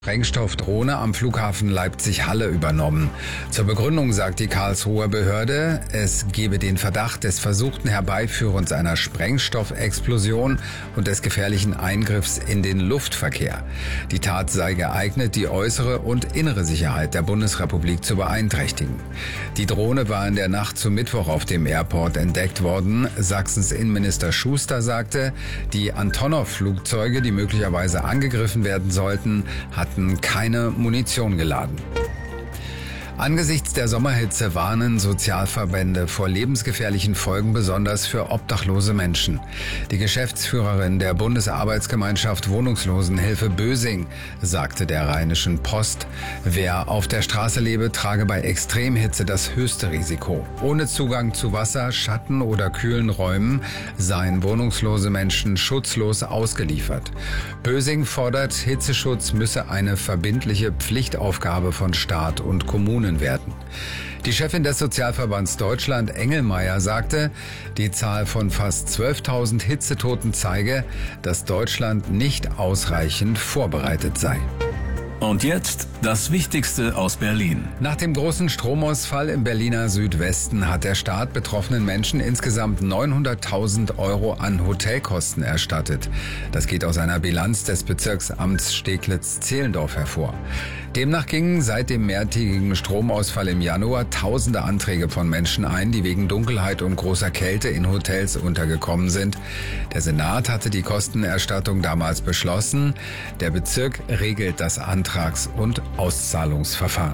Sprengstoffdrohne am Flughafen Leipzig-Halle übernommen. Zur Begründung sagt die Karlsruher Behörde, es gebe den Verdacht des versuchten Herbeiführens einer Sprengstoffexplosion und des gefährlichen Eingriffs in den Luftverkehr. Die Tat sei geeignet, die äußere und innere Sicherheit der Bundesrepublik zu beeinträchtigen. Die Drohne war in der Nacht zum Mittwoch auf dem Airport entdeckt worden. Sachsens Innenminister Schuster sagte, die Antonov-Flugzeuge, die möglicherweise angegriffen werden sollten, hatten keine Munition geladen. Angesichts der Sommerhitze warnen Sozialverbände vor lebensgefährlichen Folgen, besonders für obdachlose Menschen. Die Geschäftsführerin der Bundesarbeitsgemeinschaft Wohnungslosenhilfe Bösing sagte der Rheinischen Post, wer auf der Straße lebe, trage bei Extremhitze das höchste Risiko. Ohne Zugang zu Wasser, Schatten oder kühlen Räumen seien wohnungslose Menschen schutzlos ausgeliefert. Bösing fordert, Hitzeschutz müsse eine verbindliche Pflichtaufgabe von Staat und Kommunen werden. Die Chefin des Sozialverbands Deutschland, Engelmeier, sagte, die Zahl von fast 12.000 Hitzetoten zeige, dass Deutschland nicht ausreichend vorbereitet sei. Und jetzt das Wichtigste aus Berlin. Nach dem großen Stromausfall im Berliner Südwesten hat der Staat betroffenen Menschen insgesamt 900.000 € an Hotelkosten erstattet. Das geht aus einer Bilanz des Bezirksamts Steglitz-Zehlendorf hervor. Demnach gingen seit dem mehrtägigen Stromausfall im Januar tausende Anträge von Menschen ein, die wegen Dunkelheit und großer Kälte in Hotels untergekommen sind. Der Senat hatte die Kostenerstattung damals beschlossen. Der Bezirk regelt das Antrags- und Auszahlungsverfahren.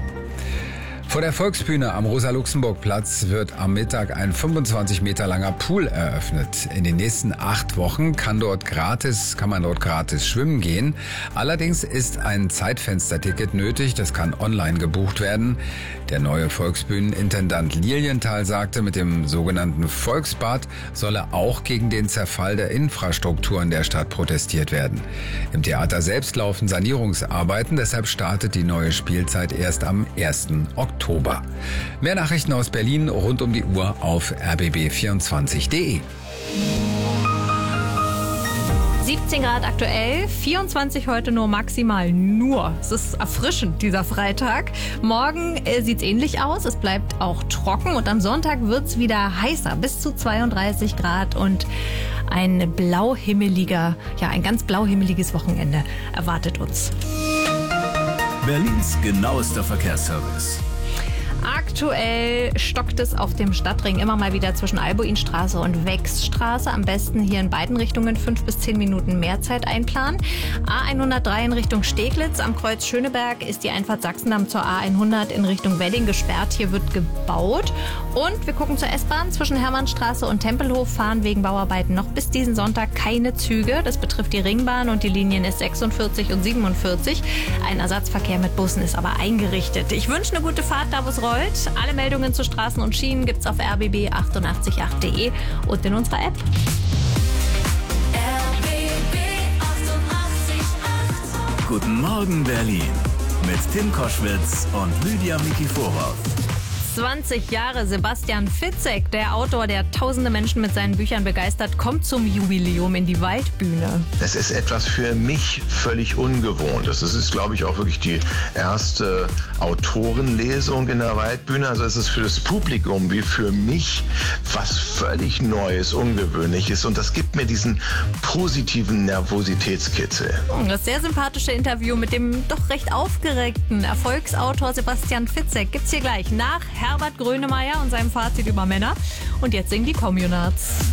Vor der Volksbühne am Rosa-Luxemburg-Platz wird am Mittag ein 25 Meter langer Pool eröffnet. In den nächsten 8 Wochen kann man dort gratis schwimmen gehen. Allerdings ist ein Zeitfensterticket nötig, das kann online gebucht werden. Der neue Volksbühnenintendant Lilienthal sagte, mit dem sogenannten Volksbad solle auch gegen den Zerfall der Infrastrukturen der Stadt protestiert werden. Im Theater selbst laufen Sanierungsarbeiten, deshalb startet die neue Spielzeit erst am 1. Oktober. Mehr Nachrichten aus Berlin rund um die Uhr auf rbb24.de. 17 Grad aktuell, 24 heute nur maximal. Es ist erfrischend, dieser Freitag. Morgen sieht es ähnlich aus, es bleibt auch trocken und am Sonntag wird es wieder heißer, bis zu 32 Grad und ein ganz blauhimmeliges Wochenende erwartet uns. Berlins genauester Verkehrsservice. Aktuell stockt es auf dem Stadtring immer mal wieder zwischen Albuinstraße und Wechsstraße. Am besten hier in beiden Richtungen 5 bis 10 Minuten mehr Zeit einplanen. A103 in Richtung Steglitz. Am Kreuz Schöneberg ist die Einfahrt Sachsendamm zur A100 in Richtung Wedding gesperrt. Hier wird gebaut. Und wir gucken zur S-Bahn. Zwischen Hermannstraße und Tempelhof fahren wegen Bauarbeiten noch bis diesen Sonntag keine Züge. Das betrifft die Ringbahn und die Linien S46 und 47. Ein Ersatzverkehr mit Bussen ist aber eingerichtet. Ich wünsche eine gute Fahrt, da wo es rollt. Alle Meldungen zu Straßen und Schienen gibt's auf rbb888.de und in unserer App. RBB 888. Guten Morgen Berlin mit Tim Koschwitz und Lydia Mikiforov. 20 Jahre Sebastian Fitzek, der Autor, der tausende Menschen mit seinen Büchern begeistert, kommt zum Jubiläum in die Waldbühne. Es ist etwas für mich völlig Ungewohntes. Es ist, glaube ich, auch wirklich die erste Autorenlesung in der Waldbühne. Also es ist für das Publikum wie für mich was völlig Neues, Ungewöhnliches. Und das gibt mir diesen positiven Nervositätskitzel. Das sehr sympathische Interview mit dem doch recht aufgeregten Erfolgsautor Sebastian Fitzek gibt's hier gleich nach Herbert Grönemeyer und seinem Fazit über Männer. Und jetzt singen die Communards.